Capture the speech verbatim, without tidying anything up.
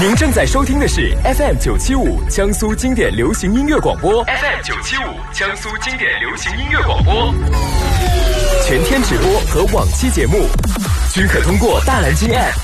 您正在收听的是 F M 九七五江苏经典流行音乐广播 ，F M 九七五江苏经典流行音乐广播，全天直播和往期节目均可通过大蓝鲸 App